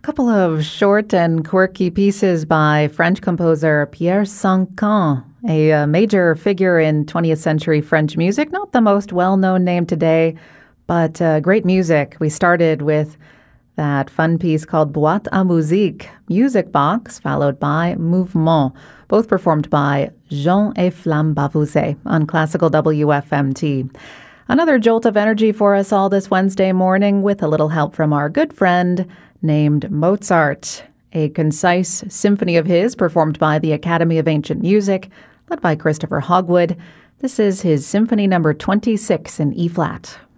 A couple of short and quirky pieces by French composer Pierre Sancan, a major figure in 20th century French music. Not the most well-known name today, but great music. We started with that fun piece called Boîte à musique, Music Box, followed by Mouvement, both performed by Jean et Flamme Bavouzet on Classical WFMT. Another jolt of energy for us all this Wednesday morning with a little help from our good friend named Mozart. A concise symphony of his performed by the Academy of Ancient Music, led by Christopher Hogwood. This is his Symphony number 26 in E-flat.